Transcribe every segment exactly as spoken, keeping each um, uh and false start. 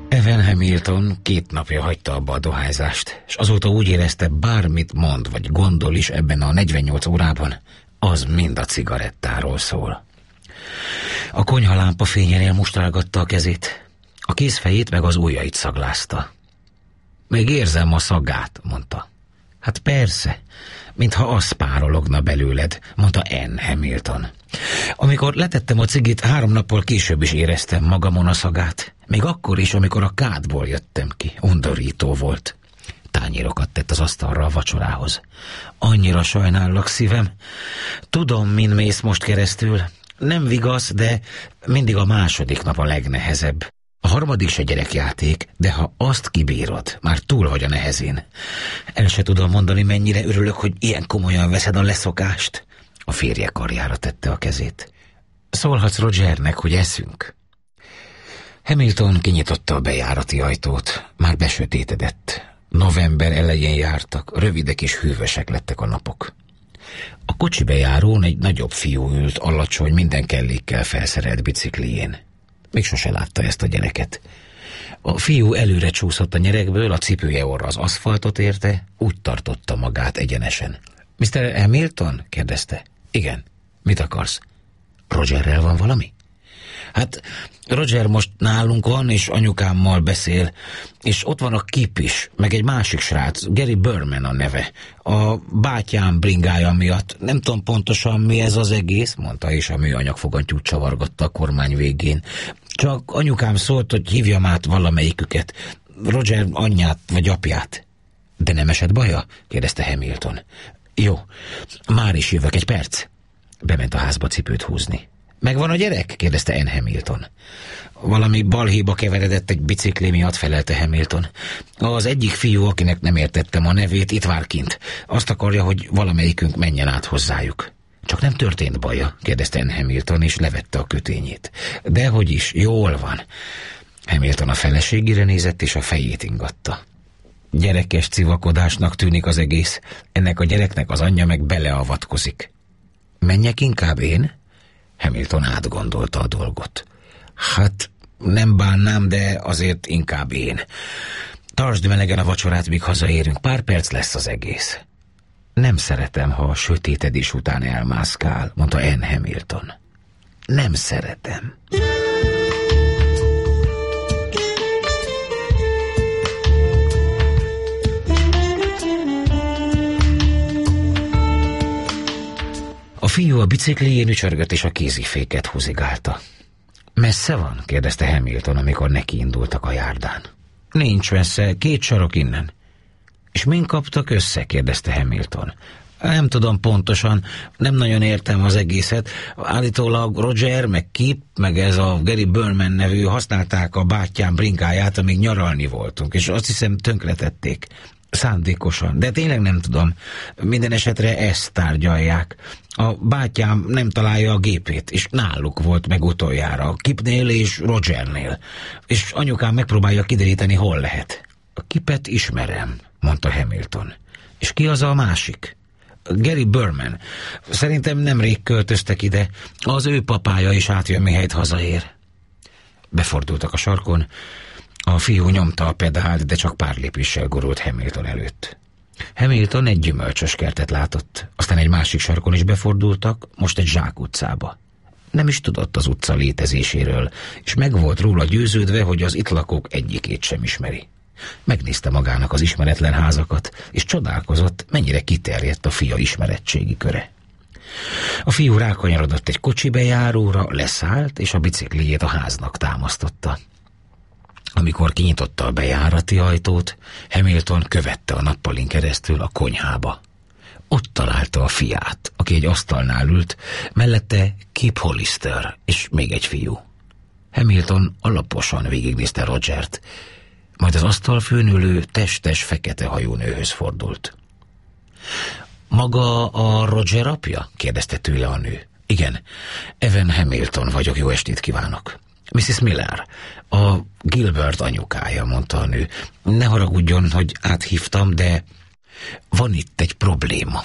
Evan Hamilton két napja hagyta abba a dohányzást, és azóta úgy érezte, bármit mond vagy gondol is ebben a negyvennyolc órában, az mind a cigarettáról szól. A konyhalámpa fényénél mustálgatta a kezét, a kézfejét meg az ujjait szaglázta. Még érzem a szagát, mondta. Hát persze, mintha az párologna belőled, mondta Ann Hamilton. Amikor letettem a cigit, három nappal később is éreztem magamon a szagát. Még akkor is, amikor a kádból jöttem ki. Undorító volt. Tányérokat tett az asztalra a vacsorához. Annyira sajnállak, szívem. Tudom, min mész most keresztül. Nem vigasz, de mindig a második nap a legnehezebb. A harmadik se gyerekjáték, de ha azt kibírod, már túl vagy a nehezén. El se tudom mondani, mennyire örülök, hogy ilyen komolyan veszed a leszokást. A férje karjára tette a kezét. Szólhatsz Rogernek, hogy eszünk. Hamilton kinyitotta a bejárati ajtót. Már besötétedett. November elején jártak, rövidek és hűvösek lettek a napok. A kocsi bejárón egy nagyobb fiú ült alacsony, minden kellékkel felszerelt biciklijén. Még sose látta ezt a gyereket. A fiú előre csúszott a nyerekből, a cipője orra az aszfaltot érte, úgy tartotta magát egyenesen. miszter Hamilton? kérdezte. Igen. Mit akarsz? Rogerrel van valami? Hát Roger most nálunk van, és anyukámmal beszél, és ott van a Kip is, meg egy másik srác, Gary Berman a neve. A bátyám bringája miatt. Nem tudom pontosan, mi ez az egész, mondta, és a műanyag fogantyút csavargatta a kormány végén. Csak anyukám szólt, hogy hívjam át valamelyiküket, Roger anyját vagy apját. De nem esett baja? kérdezte Hamilton. Jó, már is jövök, egy perc. Bement a házba cipőt húzni. Megvan a gyerek? kérdezte Ann Hamilton. Valami balhéba keveredett egy bicikli miatt, felelte Hamilton. Az egyik fiú, akinek nem értettem a nevét, itt vár kint. Azt akarja, hogy valamelyikünk menjen át hozzájuk. Csak nem történt baja? kérdezte Ann Hamilton, és levette a kötényét. Dehogy is, jól van. Hamilton a feleségére nézett, és a fejét ingatta. Gyerekes civakodásnak tűnik az egész. Ennek a gyereknek az anyja meg beleavatkozik. Menjek inkább én? Hamilton átgondolta a dolgot. Hát nem bánnám, de azért inkább én. Tartsd melegen a vacsorát, míg hazaérünk. Pár perc lesz az egész. Nem szeretem, ha a sötétedés után elmászkál, mondta Ann Hamilton. Nem szeretem. A fiú a biciklijén ücsörgött, és a kéziféket húzigálta. Messze van? kérdezte Hamilton, amikor nekiindultak a járdán. Nincs messze, két sarok innen. És min kaptak össze? kérdezte Hamilton. Nem tudom pontosan, nem nagyon értem az egészet. Állítólag Roger, meg Kip, meg ez a Gary Berman nevű használták a bátyám bringáját, amíg nyaralni voltunk, és azt hiszem tönkretették. Szándékosan, de tényleg nem tudom. Minden esetre ezt tárgyalják. A bátyám nem találja a gépét, és náluk volt meg utoljára, Kipnél és Rogernél. És anyukám megpróbálja kideríteni, hol lehet. A Kipet ismerem, mondta Hamilton. És ki az a másik? Gary Berman. Szerintem nemrég költöztek ide. Az ő papája is átjön, mihelyt hazaér. Befordultak a sarkon. A fiú nyomta a pedált, de csak pár lépéssel gurult Hamilton előtt. Hamilton egy gyümölcsös kertet látott, aztán egy másik sarkon is befordultak, most egy zsákutcába. Nem is tudott az utca létezéséről, és meg volt róla győződve, hogy az itt lakók egyikét sem ismeri. Megnézte magának az ismeretlen házakat, és csodálkozott, mennyire kiterjedt a fia ismerettségi köre. A fiú rákanyarodott egy kocsi bejáróra, leszállt, és a biciklijét a háznak támasztotta. Amikor kinyitotta a bejárati ajtót, Hamilton követte a nappalin keresztül a konyhába. Ott találta a fiát, aki egy asztalnál ült, mellette Kip Hollister és még egy fiú. Hamilton alaposan végignézte Rogert, majd az asztalfőn ülő testes, fekete hajú nőhöz fordult. Maga a Roger apja? kérdezte tőle a nő. Igen, Evan Hamilton vagyok, jó estét kívánok. miszisz Miller, a Gilbert anyukája, mondta a nő. Ne haragudjon, hogy áthívtam, de van itt egy probléma.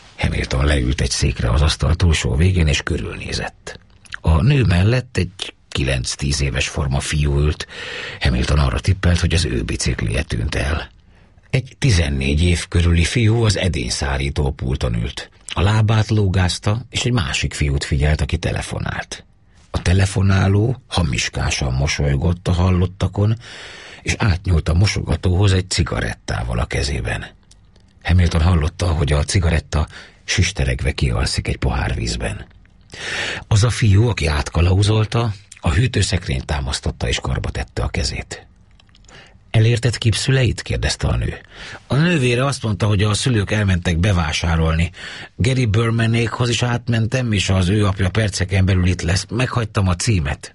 Hamilton leült egy székre az asztal túlsó végén, és körülnézett. A nő mellett egy kilenc-tíz éves forma fiú ült. Hamilton arra tippelt, hogy az ő biciklije tűnt el. Egy tizennégy év körüli fiú az edényszárító pulton ült. A lábát lógázta, és egy másik fiút figyelt, aki telefonált. A telefonáló hamiskásan mosolygott a hallottakon, és átnyúlt a mosogatóhoz egy cigarettával a kezében. Hamilton hallotta, hogy a cigaretta sisteregve kialszik egy pohár vízben. Az a fiú, aki átkalauzolta, a hűtőszekrényt támasztotta és karba tette a kezét. Elérted Kip szüleit? kérdezte a nő. A nővére azt mondta, hogy a szülők elmentek bevásárolni. Gary Bermanékhoz is átmentem, és az ő apja perceken belül itt lesz. Meghagytam a címet.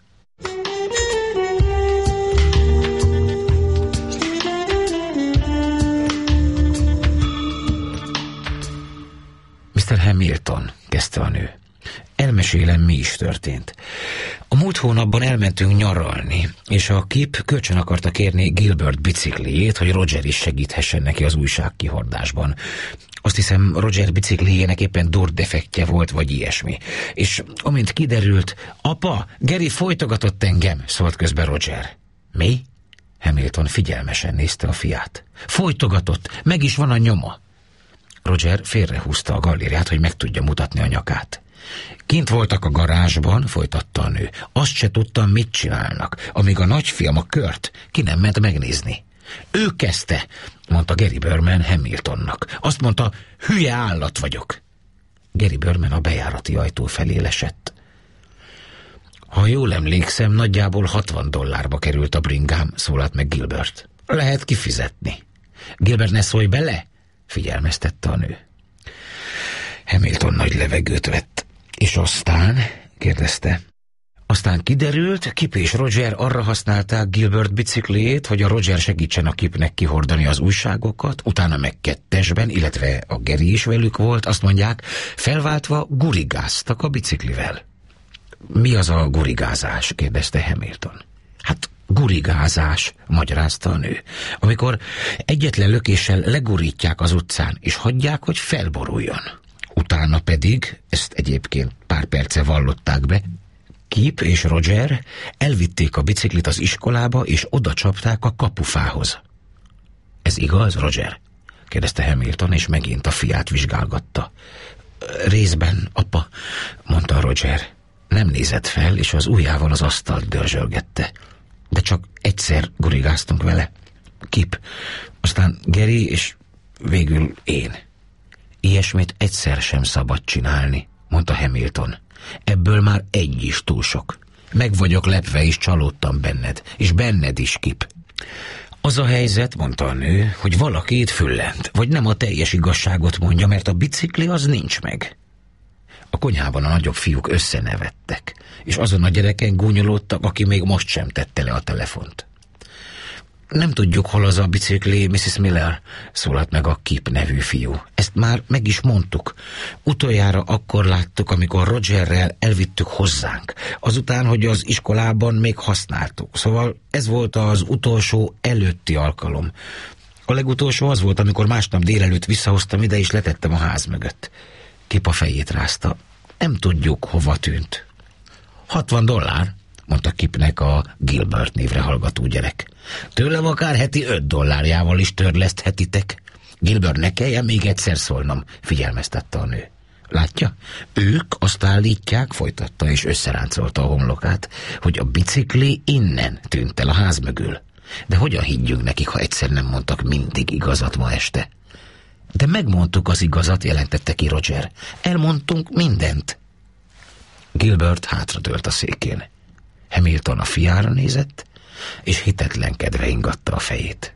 miszter Hamilton, kezdte a nő. Elmesélem, mi is történt. A múlt hónapban elmentünk nyaralni, és a Kip kölcsön akarta kérni Gilbert bicikliét, hogy Roger is segíthessen neki az újságkihordásban. Azt hiszem, Roger bicikliének éppen durdefektje volt, vagy ilyesmi. És amint kiderült, apa, Gary folytogatott engem, szólt közbe Roger. Mi? Hamilton figyelmesen nézte a fiát. Folytogatott, meg is van a nyoma. Roger félrehúzta a gallériát, hogy meg tudja mutatni a nyakát. Kint voltak a garázsban, folytatta a nő. Azt se tudtam, mit csinálnak, amíg a nagyfiam, a Kurt, ki nem ment megnézni. Ő kezdte, mondta Gary Berman Hamiltonnak. Azt mondta, hülye állat vagyok. Gary Berman a bejárati ajtó felé lesett. Ha jól emlékszem, nagyjából hatvan dollárba került a bringám, szólalt meg Gilbert. Lehet kifizetni. Gilbert, ne szólj bele, figyelmeztette a nő. Hamilton nagy levegőt vett. És aztán, kérdezte. Aztán kiderült, Kip és Roger arra használták Gilbert bicikliét, hogy a Roger segítsen a Kipnek kihordani az újságokat, utána meg kettesben, illetve a Gary is velük volt, azt mondják, felváltva gurigáztak a biciklivel. Mi az a gurigázás? kérdezte Hamilton. Hát gurigázás, magyarázta a nő. Amikor egyetlen lökéssel legurítják az utcán, és hagyják, hogy felboruljon. Utána pedig, ezt egyébként pár perce vallották be, Kip és Roger elvitték a biciklit az iskolába, és oda csapták a kapufához. Ez igaz, Roger? kérdezte Hamilton, és megint a fiát vizsgálgatta. Részben, apa, mondta Roger. Nem nézett fel, és az ujjával az asztalt dörzsölgette. De csak egyszer gurigáztunk vele. Kip, aztán Gary, és végül én. Ilyesmit egyszer sem szabad csinálni, mondta Hamilton. Ebből már egy is túl sok. Meg vagyok lepve, és csalódtam benned, és benned is, Kip. Az a helyzet, mondta a nő, hogy valaki itt füllent, vagy nem a teljes igazságot mondja, mert a bicikli az nincs meg. A konyhában a nagyobb fiúk összenevettek, és azon a gyereken gúnyolódtak, aki még most sem tette le a telefont. Nem tudjuk, hol az a bicikli, missziz Miller, szólalt meg a Kip nevű fiú. Ezt már meg is mondtuk. Utoljára akkor láttuk, amikor Rogerrel elvittük hozzánk. Azután, hogy az iskolában még használtuk. Szóval ez volt az utolsó előtti alkalom. A legutolsó az volt, amikor másnap délelőtt visszahoztam ide, és letettem a ház mögött. Kip a fejét rázta. Nem tudjuk, hova tűnt. Hatvan dollár, mondta Kipnek a Gilbert névre hallgató gyerek. Tőlem akár heti öt dollárjával is törleszthetitek. Gilbert, ne kelljen még egyszer szólnom, figyelmeztette a nő. Látja? Ők azt állítják, folytatta és összeráncolta a homlokát, hogy a bicikli innen tűnt el a ház mögül. De hogyan higgyünk nekik, ha egyszer nem mondtak mindig igazat ma este? De megmondtuk az igazat, jelentette ki Roger. Elmondtunk mindent. Gilbert hátradőlt a székén. Hamilton a fiára nézett, és hitetlenkedve ingatta a fejét.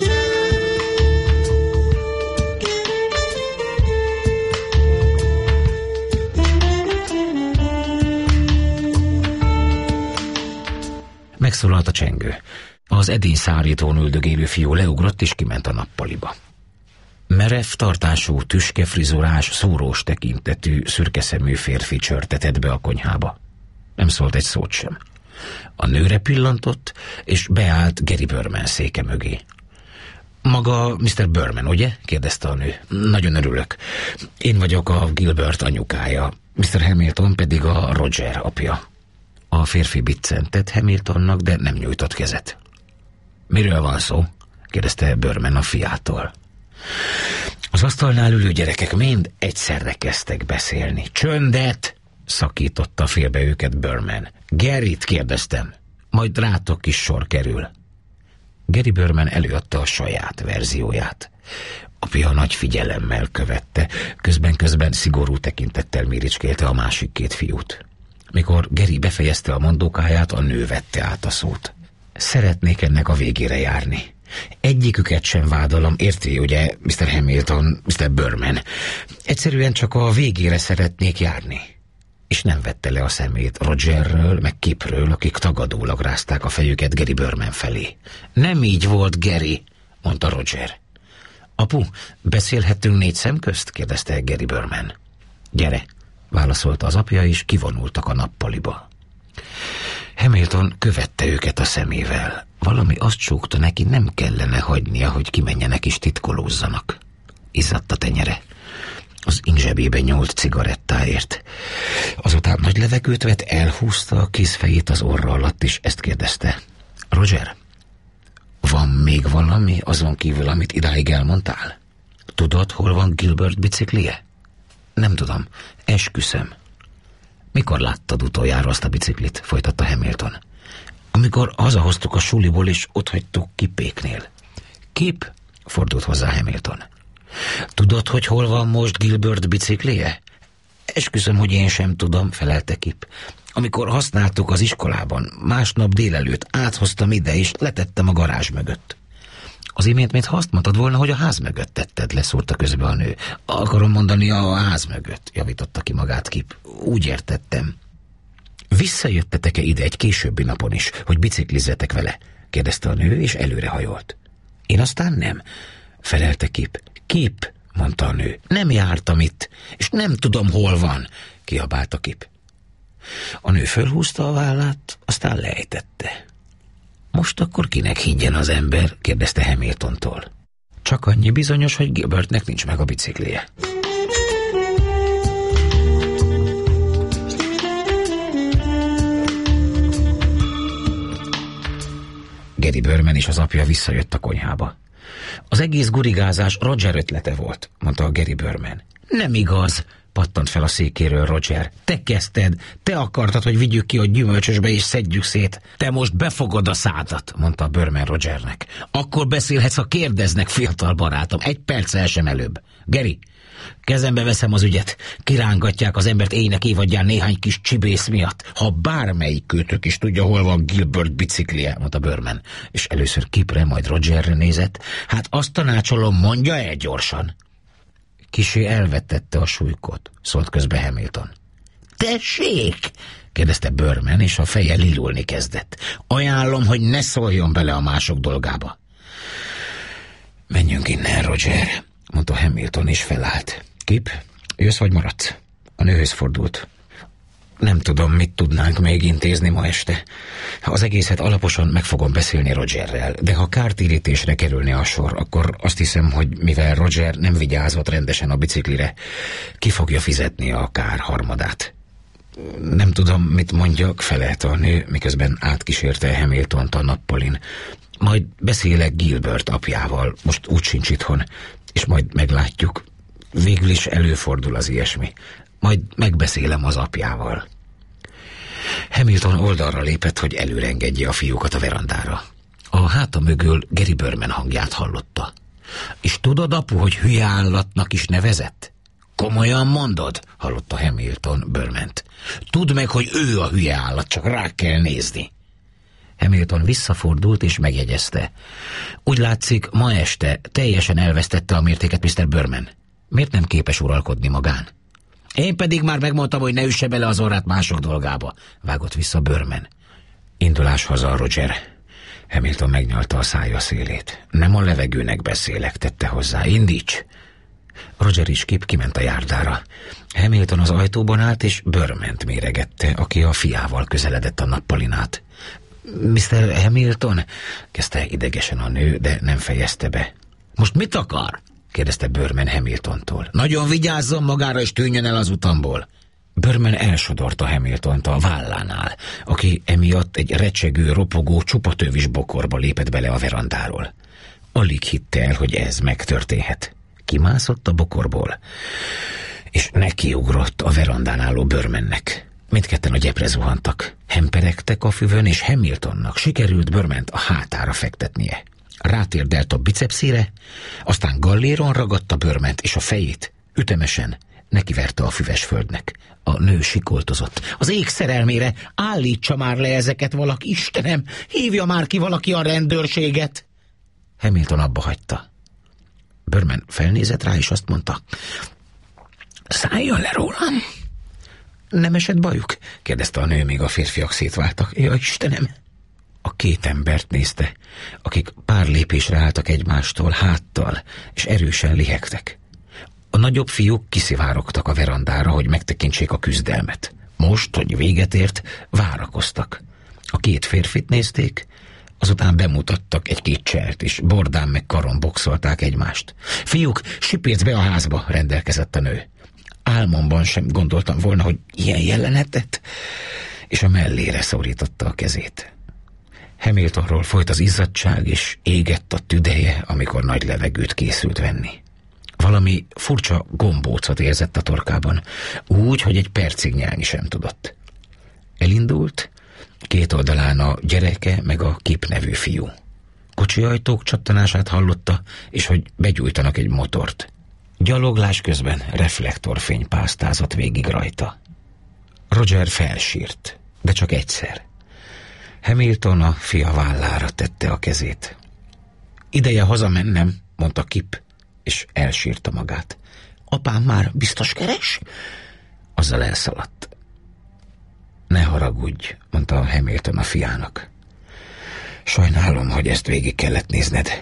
Megszólalt a csengő. Az edényszárítón üldögélő fiú leugrott, és kiment a nappaliba. Merev tartású, tüskefrizurás, szórós tekintetű, szürkeszemű férfi csörtetett be a konyhába. Nem szólt egy szót sem. A nőre pillantott, és beállt Gary Berman széke mögé. Maga miszter Berman, ugye? kérdezte a nő. Nagyon örülök. Én vagyok a Gilbert anyukája, miszter Hamilton pedig a Roger apja. A férfi biccentett Hamiltonnak, de nem nyújtott kezet. Miről van szó? kérdezte Burman a fiától. Az asztalnál ülő gyerekek mind egyszerre kezdtek beszélni. Csöndet! Szakította félbe őket Burman. Garyt kérdeztem, majd rátok is sor kerül. Gary Burman előadta a saját verzióját. Apja nagy figyelemmel követte, közben-közben szigorú tekintettel méricskélte a másik két fiút. Mikor Gary befejezte a mondókáját, a nő vette át a szót. Szeretnék ennek a végére járni. Egyiküket sem vádolom, érti, ugye, miszter Hamilton, miszter Burman. Egyszerűen csak a végére szeretnék járni. És nem vette le a szemét Rogerről, meg Kipről, akik tagadólag rázták a fejüket Gary Burman felé. Nem így volt, Gary, mondta Roger. Apu, beszélhetünk négy szem közt? kérdezte Gary Burman. Gyere, válaszolta az apja, és kivonultak a nappaliba. Hamilton követte őket a szemével. Valami azt súgta neki, nem kellene hagynia, hogy kimenjenek és titkolózzanak. Izzadt a tenyere. Az ingzsebébe nyúlt cigarettáért. Azután nagy levegőt vett, elhúzta a kézfejét az orra alatt, és ezt kérdezte. Roger, van még valami azon kívül, amit idáig elmondtál? Tudod, hol van Gilbert biciklije? Nem tudom, esküszöm. Mikor láttad utoljára azt a biciklit? Folytatta Hamilton. Amikor hazahoztuk a suliból, és otthagytuk Kipéknél. Kip? Fordult hozzá Hamilton. Tudod, hogy hol van most Gilbert biciklije? Esküszöm, hogy én sem tudom, felelte Kip. Amikor használtuk az iskolában, másnap délelőtt áthoztam ide, és letettem a garázs mögött. Az imént, mintha azt mondtad volna, hogy a ház mögött tetted, leszúrta közbe a nő. Akarom mondani, a ház mögött, javította ki magát Kip. Úgy értettem. Visszajöttetek-e ide egy későbbi napon is, hogy biciklizzetek vele? Kérdezte a nő, és előrehajolt. Én aztán nem, felelte Kip. Kip, mondta a nő, nem jártam itt, és nem tudom, hol van, kiabálta Kip. A nő fölhúzta a vállát, aztán lejtette. Most akkor kinek higgyen az ember? kérdezte Hamiltontól. Csak annyi bizonyos, hogy Gilbertnek nincs meg a biciklije. Gary Burman és az apja visszajött a konyhába. Az egész gurigázás Roger ötlete volt, mondta a Gary Burman. Nem igaz, pattant fel a székéről Roger. Te kezdted, te akartad, hogy vigyük ki a gyümölcsösbe és szedjük szét. Te most befogod a szádat, mondta Burman Rogernek. Akkor beszélhetsz, ha kérdeznek, fiatal barátom, egy perccel sem előbb. Gary, kezembe veszem az ügyet. Kirángatják az embert éjnek évadján néhány kis csibész miatt. Ha bármelyik kötök is tudja, hol van Gilbert biciklije, mondta Burman, és először Kipre, majd Rogerre nézett. Hát azt tanácsolom, mondja el gyorsan. Kissé elvetette a súlykot, szólt közbe Hamilton. Tessék! kérdezte Burman, és a feje lilulni kezdett. Ajánlom, hogy ne szóljon bele a mások dolgába. Menjünk innen, Roger, mondta Hamilton, és felállt. Kip, jössz vagy maradsz? A nőhöz fordult. Nem tudom, mit tudnánk még intézni ma este. Az egészet alaposan meg fogom beszélni Rogerrel, de ha kártérítésre kerülne a sor, akkor azt hiszem, hogy mivel Roger nem vigyázott rendesen a biciklire, ki fogja fizetni a kár harmadát. Nem tudom, mit mondjak, felelte a nő, miközben átkísérte Hamiltont a nappalin. Majd beszélek Gilbert apjával, most úgy sincs itthon, és majd meglátjuk. Végül is előfordul az ilyesmi. Majd megbeszélem az apjával. Hamilton oldalra lépett, hogy előrengedje a fiúkat a verandára. A háta mögül Gary Burman hangját hallotta. És tudod, apu, hogy hülye állatnak is nevezett? Komolyan mondod? Hallotta Hamilton Burmant. Tudd meg, hogy ő a hülye állat, csak rá kell nézni. Hamilton visszafordult és megjegyezte. Úgy látszik, ma este teljesen elvesztette a mértéket miszter Burman. Miért nem képes uralkodni magán? Én pedig már megmondtam, hogy ne üsse bele az orrát mások dolgába, vágott vissza Burman. Indulás haza, Roger. Hamilton megnyalta a szája szélét. Nem a levegőnek beszélek, tette hozzá. Indíts! Roger és Kip kiment a járdára. Hamilton az ajtóban állt, és Burmant méregette, aki a fiával közeledett a nappalinát. miszter Hamilton? Kezdte idegesen a nő, de nem fejezte be. Most mit akar? kérdezte Burman Hamiltontól. Nagyon vigyázzon magára, és tűnjön el az utamból. Burman elsodorta Hamiltont a vállánál, aki emiatt egy recsegő, ropogó, csupatövis bokorba lépett bele a verandáról. Alig hitte el, hogy ez megtörténhet. Kimászott a bokorból, és nekiugrott a verandán álló Burmannek. Mindketten a gyepre zuhantak. Hemperegtek a füvön, és Hamiltonnak sikerült Burmant a hátára fektetnie. Rátérdelt a bicepszére, aztán galléron ragadta Burmant, és a fejét ütemesen nekiverte a füves földnek. A nő sikoltozott. Az ég szerelmére, állítsa már le ezeket valaki, Istenem, hívja már ki valaki a rendőrséget! Hamilton abba hagyta. Burman felnézett rá, és azt mondta, szálljon le rólam! Nem esett bajuk? Kérdezte a nő, míg a férfiak szétváltak. Ja, Istenem! A két embert nézte, akik pár lépésre álltak egymástól, háttal, és erősen lihegtek. A nagyobb fiúk kiszivárogtak a verandára, hogy megtekintsék a küzdelmet. Most, hogy véget ért, várakoztak. A két férfit nézték, azután bemutattak egy-két cselt, és bordán meg karon boxolták egymást. Fiúk, sipérc be a házba, rendelkezett a nő. Álmomban sem gondoltam volna, hogy ilyen jelenetet, és a mellére szorította a kezét. Hamiltonról folyt az izzadtság, és égett a tüdeje, amikor nagy levegőt készült venni. Valami furcsa gombócot érzett a torkában, úgy, hogy egy percig nyelni sem tudott. Elindult, két oldalán a gyereke meg a Kip nevű fiú. Kocsi ajtók csattanását hallotta, és hogy begyújtanak egy motort. Gyaloglás közben reflektorfény pásztázott végig rajta. Roger felsírt, de csak egyszer. Hamilton a fia vállára tette a kezét. Ideje hazamennem, mondta Kip, és elsírta magát. Apám már biztos keres? Azzal elszaladt. Ne haragudj, mondta Hamilton a fiának. Sajnálom, hogy ezt végig kellett nézned.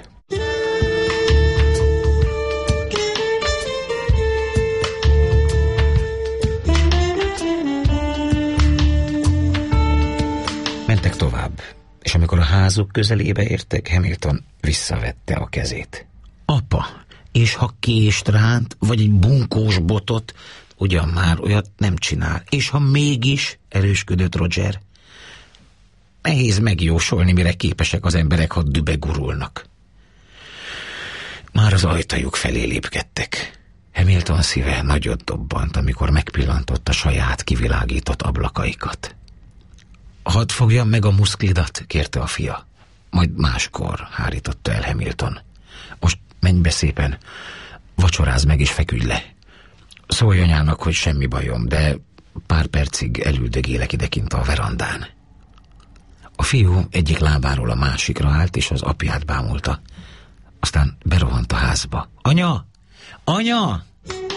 Mentek tovább, és amikor a házuk közelébe értek, Hamilton visszavette a kezét. Apa, és ha kést ránt, vagy egy bunkós botot, ugyan már olyat nem csinál. És ha mégis, erősködött Roger, nehéz megjósolni, mire képesek az emberek, ha dübe gurulnak. Már az ajtajuk felé lépkedtek. Hamilton szíve nagyot dobbant, amikor megpillantotta saját kivilágított ablakaikat. Hadd fogjam meg a muszklidat, kérte a fia. Majd máskor, hárította el Hamilton. Most menj be szépen, vacsorázz meg és feküdj le. Szólj anyának, hogy semmi bajom, de pár percig elüldögélek idekint a verandán. A fiú egyik lábáról a másikra állt, és az apját bámulta. Aztán berohant a házba. Anya! Anya!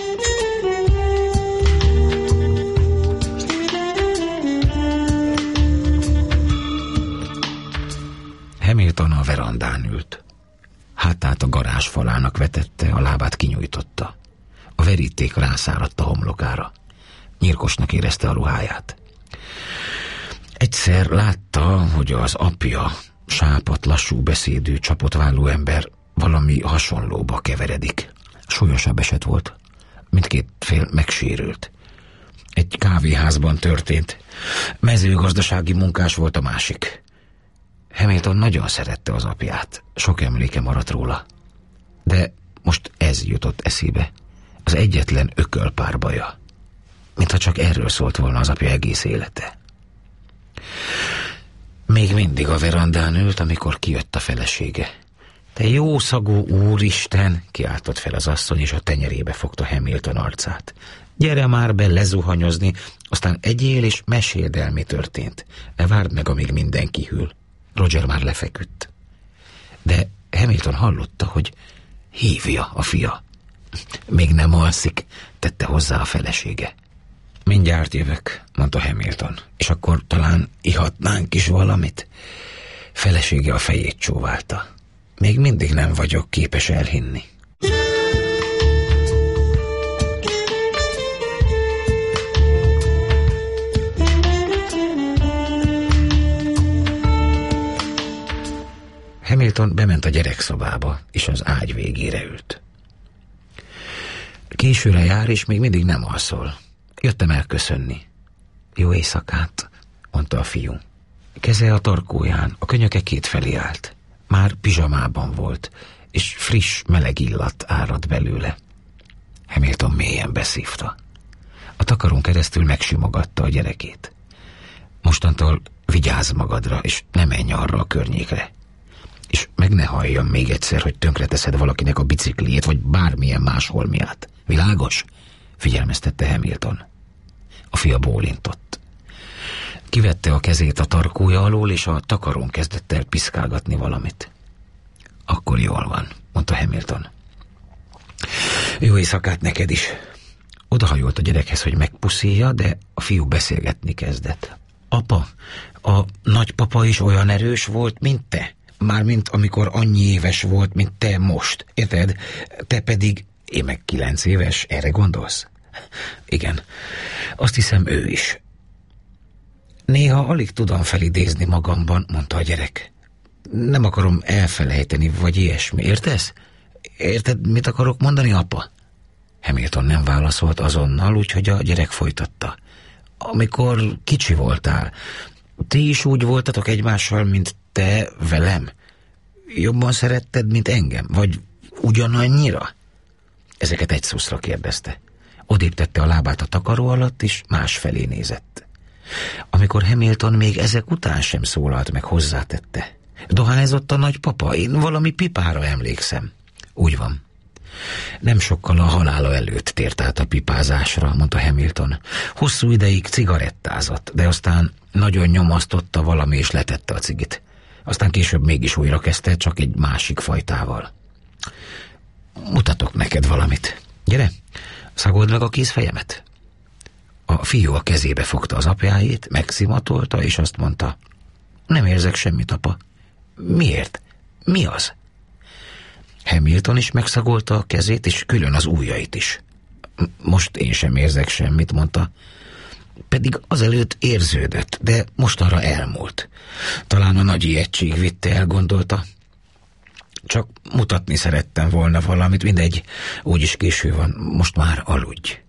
Hamilton a verandán ült. Hátát a garázs falának vetette, a lábát kinyújtotta. A veríték rászáradt a homlokára. Nyírkosnak érezte a ruháját. Egyszer látta, hogy az apja, sápadt, lassú beszédű, csapotvállú ember valami hasonlóba keveredik. Súlyosabb eset volt. Mindkét fél megsérült. Egy kávéházban történt. Mezőgazdasági munkás volt a másik. Hamilton nagyon szerette az apját. Sok emléke maradt róla. De most ez jutott eszébe. Az egyetlen ökölpárbaja. Mintha csak erről szólt volna az apja egész élete. Még mindig a verandán ült, amikor kijött a felesége. Te jószagú úristen, kiáltott fel az asszony, és a tenyerébe fogta Hamilton arcát. Gyere már be lezuhanyozni, aztán egyél és meséld el, mi történt. Ne várd meg, amíg mindenki hűl. Roger már lefeküdt. De Hamilton hallotta, hogy hívja a fia. Még nem alszik, tette hozzá a felesége. Mindjárt jövök, mondta Hamilton, és akkor talán ihatnánk is valamit. Felesége a fejét csóválta. Még mindig nem vagyok képes elhinni. Hamilton bement a gyerekszobába, és az ágy végére ült. Későre jár, és még mindig nem alszol. Jöttem elköszönni. Jó éjszakát, mondta a fiú. Keze a tarkóján, a könyöke kétfelé állt. Már pizsamában volt, és friss, meleg illat árad belőle. Hamilton mélyen beszívta. A takarón keresztül megsimogatta a gyerekét. Mostantól vigyázz magadra, és ne menj arra a környékre. És meg ne halljam még egyszer, hogy tönkreteszed valakinek a bicikliét, vagy bármilyen más holmiát. Világos? Figyelmeztette Hamilton. A fia bólintott. Kivette a kezét a tarkója alól, és a takarón kezdett el piszkálgatni valamit. Akkor jól van, mondta Hamilton. Jó éjszakát neked is. Odahajolt a gyerekhez, hogy megpuszíja, de a fiú beszélgetni kezdett. Apa, a nagypapa is olyan erős volt, mint te. Mármint amikor annyi éves volt, mint te most. Érted? Te pedig, én meg kilenc éves, erre gondolsz? Igen, azt hiszem ő is. Néha alig tudom felidézni magamban, mondta a gyerek. Nem akarom elfelejteni, vagy ilyesmi, értesz? Érted, mit akarok mondani, apa? Hamilton nem válaszolt azonnal, úgyhogy a gyerek folytatta. Amikor kicsi voltál, ti is úgy voltatok egymással, mint te velem? Jobban szeretted, mint engem? Vagy ugyanannyira? Ezeket egy szuszra kérdezte. Odébb tette a lábát a takaró alatt, és másfelé nézett. Amikor Hamilton még ezek után sem szólalt meg, hozzátette. Dohányzott a nagypapa? Én valami pipára emlékszem. Úgy van. Nem sokkal a halála előtt tért át a pipázásra, mondta Hamilton. Hosszú ideig cigarettázott, de aztán nagyon nyomasztotta valami, és letette a cigit. Aztán később mégis újra kezdte, csak egy másik fajtával. Mutatok neked valamit. Gyere, szagold meg a kézfejemet. A fiú a kezébe fogta az apjáét, megszimatolta, és azt mondta. Nem érzek semmit, apa. Miért? Mi az? Hamilton is megszagolta a kezét, és külön az ujjait is. Most én sem érzek semmit, mondta. Pedig azelőtt érződött, de mostanra elmúlt. Talán a nagy ijegység vitte el, gondolta. Csak mutatni szerettem volna valamit, mindegy, úgyis késő van, most már aludj.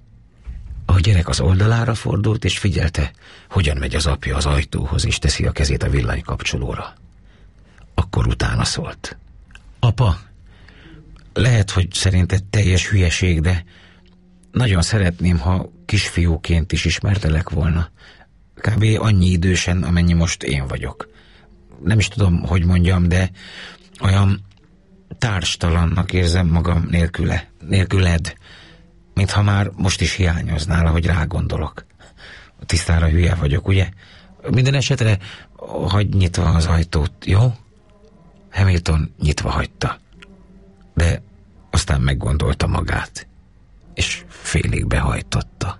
A gyerek az oldalára fordult, és figyelte, hogyan megy az apja az ajtóhoz, és teszi a kezét a villanykapcsolóra. Akkor utána szólt. Apa, lehet, hogy szerinted teljes hülyeség, de nagyon szeretném, ha kisfiúként is ismertelek volna. Kb. Annyi idősen, amennyi most én vagyok. Nem is tudom, hogy mondjam, de olyan társtalannak érzem magam nélküle, nélküled, mintha már most is hiányoznál, ahogy rágondolok. Tisztára hülye vagyok, ugye? Minden esetre hagyj nyitva az ajtót, jó? Hamilton nyitva hagyta, de aztán meggondolta magát, és félig behajtotta.